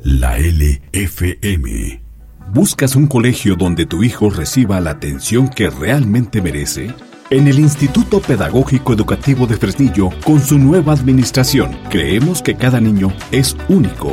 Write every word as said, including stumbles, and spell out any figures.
La L F M. ¿Buscas un colegio donde tu hijo reciba la atención que realmente merece? En el Instituto Pedagógico Educativo de Fresnillo, con su nueva administración, creemos que cada niño es único